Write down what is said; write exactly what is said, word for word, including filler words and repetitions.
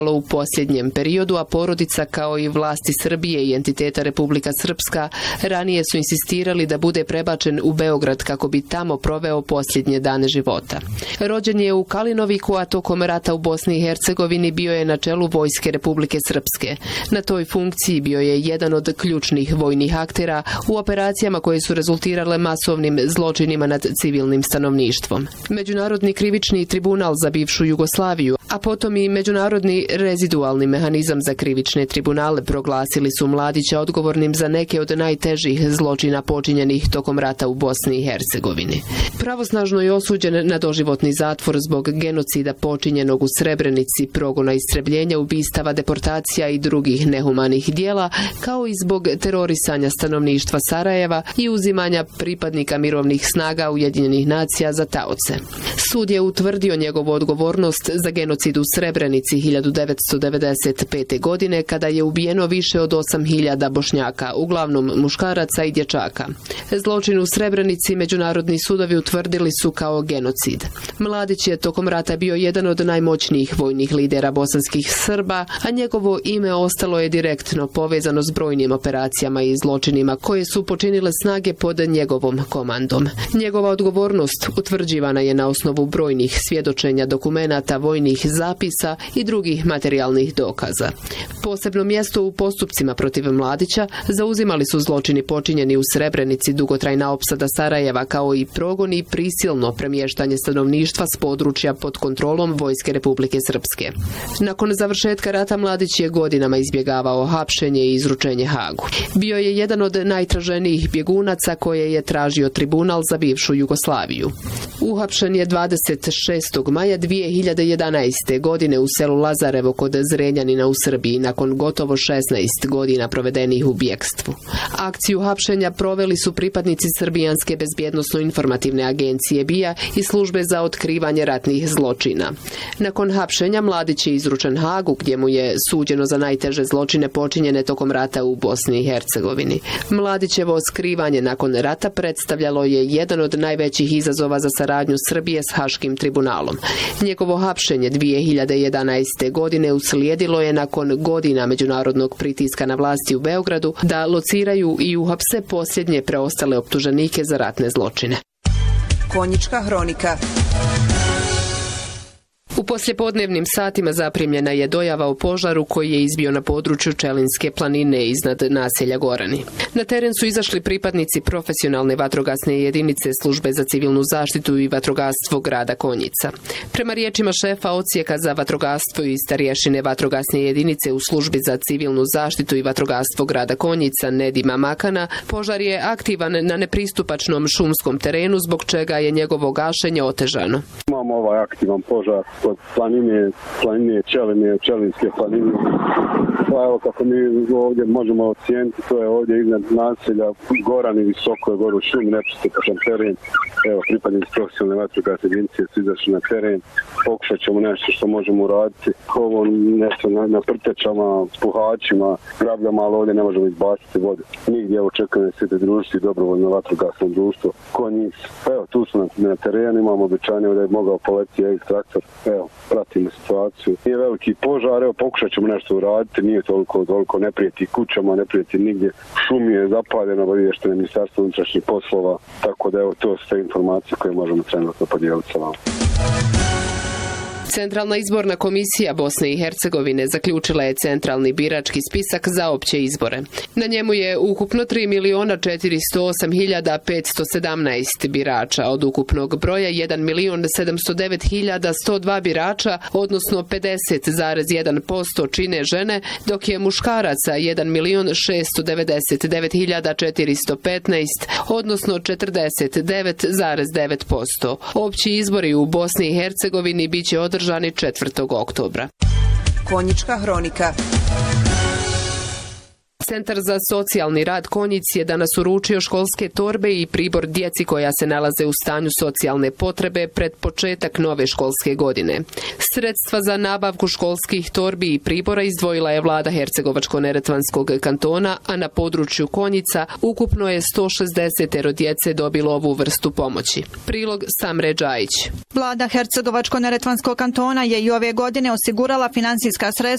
u posljednjem periodu, a porodica kao i vlasti Srbije i entiteta Republika Srpska ranije su insistirali da bude prebačen u Beograd kako bi tamo proveo posljednje dane života. Rođen je u Kalinoviku, a tokom rata u Bosni i Hercegovini bio je na čelu vojske Republike Srpske. Na toj funkciji bio je jedan od ključnih vojnih aktera u operacijama koje su rezultirale masovnim zločinima nad civilnim stanovništvom. Međunarodni krivični tribunal za bivšu Jugoslaviju, a potom i Međunarodni rezidualni mehanizam za krivične tribunale proglasili su Mladića odgovornim za neke od najtežih zločina počinjenih tokom rata u Bosni i Hercegovini. Pravosnažno je osuđen na doživotni zatvor zbog genocida počinjenog u Srebrenici, progona istrebljenja, ubistava, deportacija i drugih nehumanih dijela, kao i zbog terorisanja stanovništva Sarajeva i uzimanja pripadnika mirovnih snaga Ujedinjenih nacija za taoce. Sud je utvrdio njegovu odgovornost za genocid u Srebrenici hiljadu devetsto devedeset pete. godine, kada je ubijeno više od osam hiljada Bošnjaka, uglavnom muškaraca i dječaka. Zločin u Srebrenici međunarodni sudovi utvrdili su kao genocid. Mladić je tokom rata bio jedan od najmoćnijih vojnih lidera bosanskih Srba, a njegovo ime ostalo je direktno povezano s brojnim operacijama i zločinima koje su počinile snage pod njegovom komandom. Njegova odgovornost utvrđivana je na osnovu brojnih svjedočenja, dokumenata, vojnih zapisa i drugih materijalnih dokaza. Posebno mjesto u postupcima protiv Mladića zauzimali su zločini počinjeni u Srebrenici, dugotrajna opsada Sarajeva, kao i progon i prisilno premještanje stanovništva s područja pod kontrolom vojske Republike Srpske. Nakon završetka rata Mladić je godinama izbjegavao hapšenje i izručenje Hagu. Bio je jedan od najtraženijih bjegunaca koje je tražio tribunal za bivšu Jugoslaviju. Uhapšen je dvadeset šestog maja dvije hiljade jedanaeste. godine u selu Lazarevo kod Zrenjanina u Srbiji nakon gotovo šesnaest godina provedenih u bjekstvu. Akciju hapšenja proveli su pripadnici Srbijanske bezbjednosno-informativne agencije B I A i službe za otkrivanje ratnih zločina. Nakon hapšenja Mladić je izručen Hagu, gdje mu je suđeno za najteže zločine počinjene tokom rata u Bosni i Hercegovini. Mladićevo skrivanje nakon rata predstavljalo je jedan od najvećih izazova za saradnju Srbije s Haškim tribunalom. Njegovo hapšenje dvije hiljade jedanaeste. godine uslijedilo je nakon godina međunarodnog pritiska na vlasti u Beogradu da lociraju i uhapse posljednje preostale optuženike za ratne zločine. Konjička hronika. U poslijepodnevnim satima zaprimljena je dojava o požaru koji je izbio na području Čelinske planine iznad naselja Gorani. Na teren su izašli pripadnici profesionalne vatrogasne jedinice Službe za civilnu zaštitu i vatrogastvo grada Konjica. Prema riječima šefa odsjeka za vatrogastvo i starješine vatrogasne jedinice u Službi za civilnu zaštitu i vatrogastvo grada Konjica Nedima Makana, požar je aktivan na nepristupačnom šumskom terenu, zbog čega je njegovo gašenje otežano. Imamo ovaj aktivan požar od planine, planine Čeline, Čelinske planine. Pa evo kako mi ovdje možemo ocijeniti, to je ovdje iznad naselja Gorani, visoko je gore u šumi, nepristupačan teren. Evo, pripadnici profesionalne vatrogasne jedinice su izašli na teren. Pokušat ćemo nešto što možemo uraditi. Ovo nešto na, na prtečama, puhačima, grabljama, ali ovdje ne možemo izbaciti vode. Nigdje evo čekaju da se te društvi, dobrovoljno vatrogasno društvo. Konjic. Evo, tu smo na, na terenu, imamo obećanje da je mogao poleti traktor. Evo, pratimo situaciju. Nije veliki požar, evo, pokušat ćemo nešto uraditi. Nije toliko, toliko ne prijeti kućama, ne prijeti nigdje. Šumi je zapaljeno, obaviješten je Ministarstvo unutrašnjih poslova, tako da evo, to su te informacije koje možemo trenutno podijeliti sa vama. Centralna izborna komisija Bosne i Hercegovine zaključila je centralni birački spisak za opće izbore. Na njemu je ukupno tri milijuna četiristo osam hiljada petsto sedamnaest birača, od ukupnog broja jedan milion sedamsto devet hiljada sto dva birača, odnosno pedeset zarez jedan posto čine žene, dok je muškaraca jedan milion šesto devedeset devet hiljada četiristo petnaest, odnosno četrdeset devet zarez devet posto. Opći izbori u Bosni i Hercegovini biće održani četvrtog oktobra. Konjička hronika. Centar za socijalni rad Konjic je danas uručio školske torbe i pribor djeci koja se nalaze u stanju socijalne potrebe pred početak nove školske godine. Sredstva za nabavku školskih torbi i pribora izdvojila je vlada Hercegovačko-neretvanskog kantona, a na području Konjica ukupno je sto šezdeset djece dobilo ovu vrstu pomoći. Prilog Samre Džajić. Vlada Hercegovačko-neretvanskog kantona je i ove godine osigurala finansijska sredstva